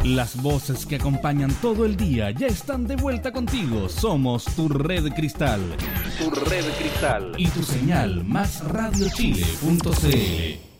Las voces que acompañan todo el día ya están de vuelta contigo. Somos tu Red Cristal. Tu Red Cristal. Y tu señal, másradiochile.cl.